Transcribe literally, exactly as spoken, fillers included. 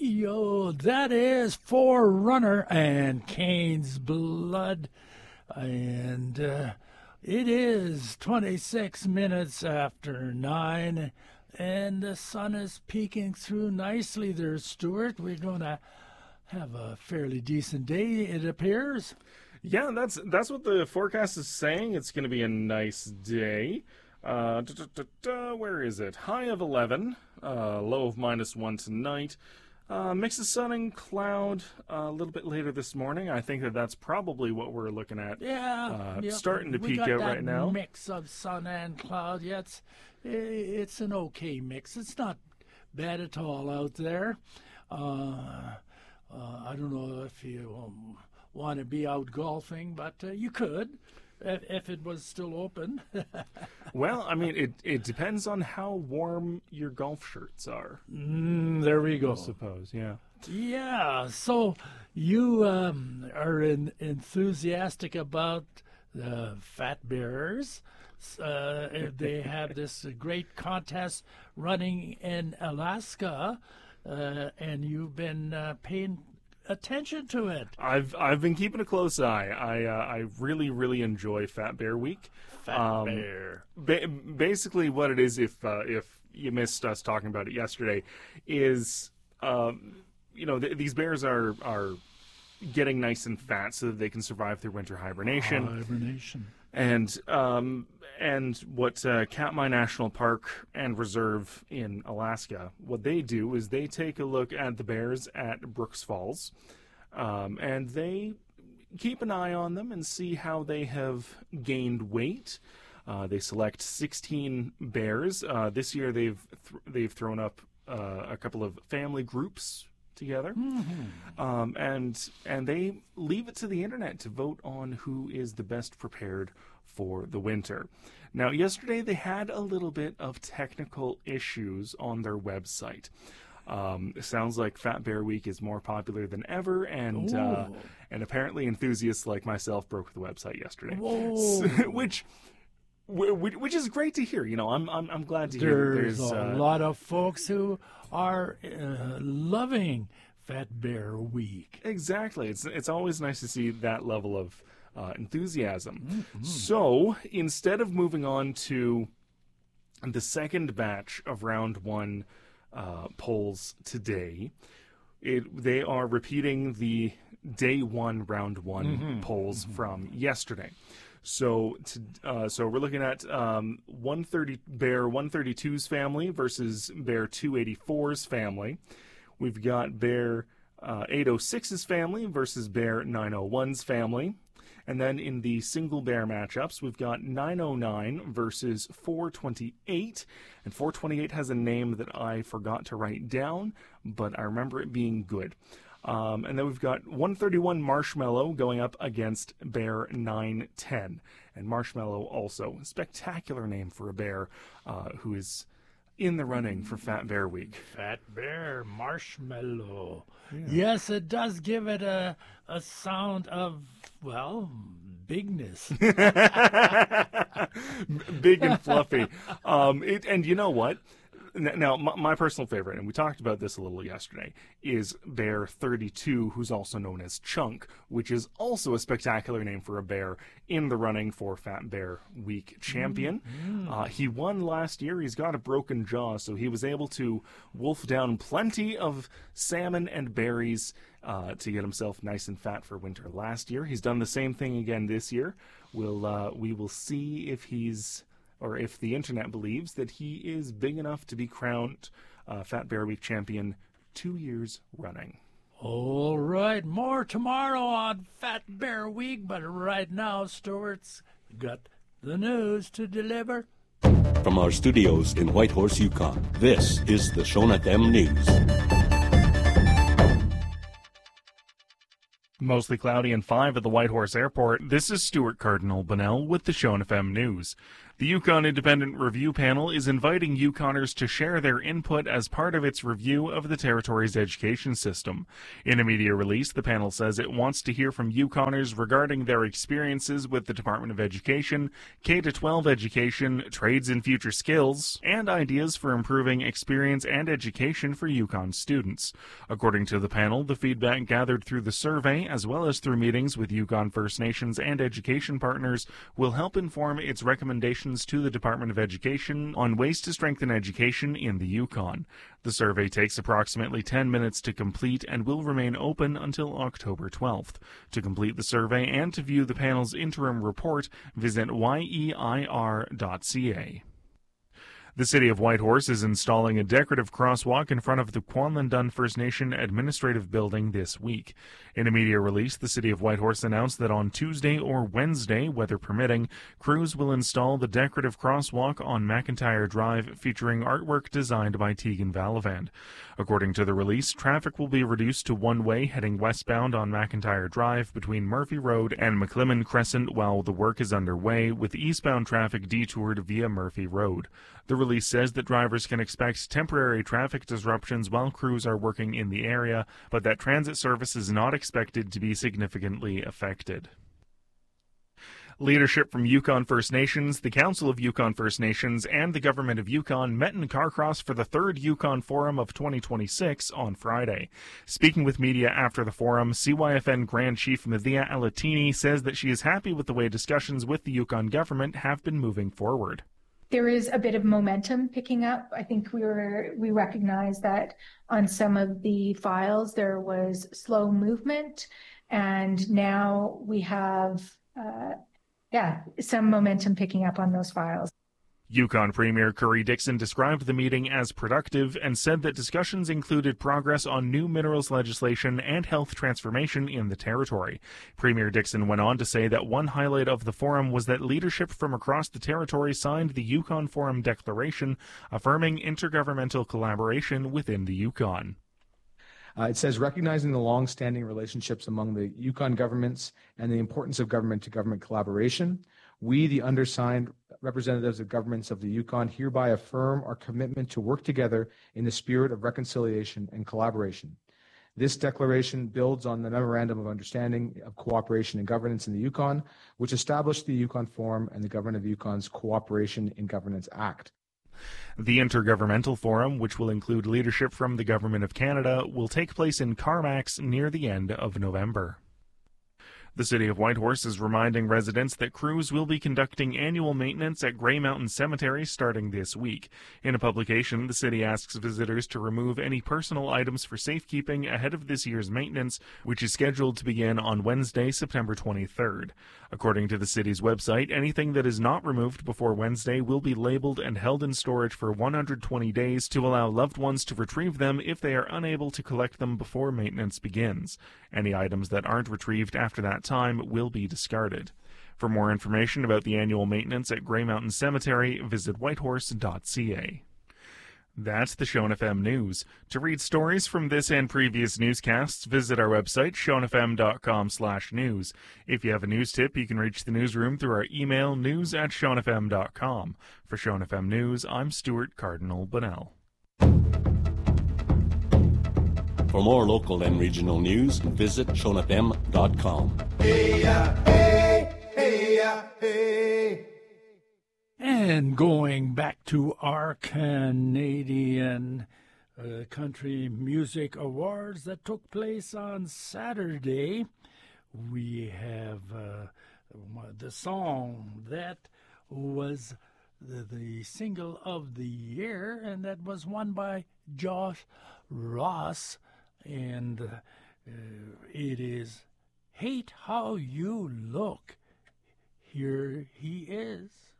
Yo, that is Forerunner and Kane's Blood. And uh, it is twenty-six minutes after nine, and the sun is peeking through nicely there, Stuart. We're going to have a fairly decent day, it appears. Yeah, that's that's what the forecast is saying. It's going to be a nice day. Uh, da, da, da, da, where is it? High of eleven, uh, low of minus one tonight. Uh, mix of sun and cloud uh, a little bit later this morning. I think that that's probably what we're looking at. Yeah, uh, yep. starting to we peek got out that right now. Mix of sun and cloud. Yeah, it's it's an okay mix. It's not bad at all out there. Uh, uh, I don't know if you um, want to be out golfing, but uh, you could if, if it was still open. Well, I mean, it it depends on how warm your golf shirts are. Mm, there we go. I suppose, yeah. Yeah, so you um, are in, enthusiastic about the Fat Bearers. Uh, they have this great contest running in Alaska, uh, and you've been uh, paying attention to it. I've I've been keeping a close eye. I uh, I really really enjoy Fat Bear Week. Fat um, Bear. Ba- basically, what it is, if uh, if you missed us talking about it yesterday, is um, you know th- these bears are are getting nice and fat so that they can survive through winter hibernation. Hibernation. And um, and what uh, Katmai National Park and Reserve in Alaska, what they do is they take a look at the bears at Brooks Falls, um, and they keep an eye on them and see how they have gained weight. Uh, they select sixteen bears. Uh, this year they've th- they've thrown up uh, a couple of family groups together, Mm-hmm. um, and and they leave it to the internet to vote on who is the best prepared for the winter. Now, yesterday they had a little bit of technical issues on their website. Um, it sounds like Fat Bear Week is more popular than ever, and uh, Ooh. and apparently enthusiasts like myself broke the website yesterday, Whoa. which. Which is great to hear. You know, I'm I'm, I'm glad to hear There's, there's a uh, lot of folks who are uh, loving Fat Bear Week. Exactly. It's it's always nice to see that level of uh, enthusiasm. Mm-hmm. So instead of moving on to the second batch of round one uh, polls today, it they are repeating the day one round one mm-hmm. polls mm-hmm. from yesterday. So, to, uh, so we're looking at um, one thirty Bear one thirty-two's family versus Bear two eighty-four's family. We've got Bear uh, eight oh six's family versus Bear nine oh one's family. And then in the single bear matchups, we've got nine oh nine versus four twenty-eight. And four twenty-eight has a name that I forgot to write down, but I remember it being good. Um, and then we've got one thirty-one Marshmallow going up against Bear nine ten. And Marshmallow also, a spectacular name for a bear uh, who is in the running for Fat Bear Week. Fat Bear Marshmallow. Yeah. Yes, it does give it a, a sound of, well, bigness. Big and fluffy. Um, it, and you know what? Now, my, my personal favorite, and we talked about this a little yesterday, is Bear thirty-two, who's also known as Chunk, which is also a spectacular name for a bear in the running for Fat Bear Week champion. Mm-hmm. Uh, he won last year. He's got a broken jaw, so he was able to wolf down plenty of salmon and berries uh, to get himself nice and fat for winter last year. He's done the same thing again this year. We'll, uh, we will see if he's... or if the internet believes that he is big enough to be crowned uh, Fat Bear Week champion two years running. All right, more tomorrow on Fat Bear Week, but right now, Stuart's got the news to deliver. From our studios in Whitehorse, Yukon, this is the Shon F M News. Mostly cloudy and five at the Whitehorse Airport. This is Stuart Cardinal Bunnell with the Shon F M News. The Yukon Independent Review Panel is inviting Yukoners to share their input as part of its review of the territory's education system. In a media release, the panel says it wants to hear from Yukoners regarding their experiences with the Department of Education, K through twelve education, trades and future skills, and ideas for improving experience and education for Yukon students. According to the panel, the feedback gathered through the survey, as well as through meetings with Yukon First Nations and education partners, will help inform its recommendations to the Department of Education on ways to strengthen education in the Yukon. The survey takes approximately ten minutes to complete and will remain open until October twelfth. To complete the survey and to view the panel's interim report, visit y e i r dot c a. The City of Whitehorse is installing a decorative crosswalk in front of the Kwanlundun First Nation Administrative Building this week. In a media release, the City of Whitehorse announced that on Tuesday or Wednesday, weather permitting, crews will install the decorative crosswalk on McIntyre Drive featuring artwork designed by Tegan Valavand. According to the release, traffic will be reduced to one way heading westbound on McIntyre Drive between Murphy Road and McClimmon Crescent while the work is underway, with eastbound traffic detoured via Murphy Road. The release says that drivers can expect temporary traffic disruptions while crews are working in the area, but that transit service is not expected to be significantly affected. Leadership from Yukon First Nations, the Council of Yukon First Nations, and the Government of Yukon met in Carcross for the third Yukon Forum of twenty twenty-six on Friday. Speaking with media after the forum, C Y F N Grand Chief Mithia Alatini says that she is happy with the way discussions with the Yukon government have been moving forward. There is a bit of momentum picking up. I think we were we recognize that on some of the files there was slow movement, and now we have uh, yeah some momentum picking up on those files. Yukon Premier Currie Dixon described the meeting as productive and said that discussions included progress on new minerals legislation and health transformation in the territory. Premier Dixon went on to say that one highlight of the forum was that leadership from across the territory signed the Yukon Forum Declaration, affirming intergovernmental collaboration within the Yukon. Uh, it says, recognizing the long-standing relationships among the Yukon governments and the importance of government-to-government collaboration, we, the undersigned representatives of governments of the Yukon, hereby affirm our commitment to work together in the spirit of reconciliation and collaboration. This declaration builds on the Memorandum of Understanding of Cooperation and Governance in the Yukon, which established the Yukon Forum and the Government of Yukon's Cooperation in Governance Act. The Intergovernmental Forum, which will include leadership from the Government of Canada, will take place in Carmacks near the end of November. The City of Whitehorse is reminding residents that crews will be conducting annual maintenance at Grey Mountain Cemetery starting this week. In a publication, the city asks visitors to remove any personal items for safekeeping ahead of this year's maintenance, which is scheduled to begin on Wednesday, September twenty-third. According to the city's website, anything that is not removed before Wednesday will be labeled and held in storage for one hundred twenty days to allow loved ones to retrieve them if they are unable to collect them before maintenance begins. Any items that aren't retrieved after that time will be discarded. For more information about the annual maintenance at Grey Mountain Cemetery, visit whitehorse dot c a. That's the Shone F M News. To read stories from this and previous newscasts, visit our website, shone f m dot com slash news. If you have a news tip, you can reach the newsroom through our email, news at shone f m dot com. For Shone F M News, I'm Stuart Cardinal Bunnell. For more local and regional news, visit shone f m dot com. Hey, uh, hey, hey, uh, hey. And going back to our Canadian uh, Country Music Awards that took place on Saturday, we have uh, the song that was the, the single of the year, and that was won by Josh Ross, and uh, it is Hate How You Look. Here he is.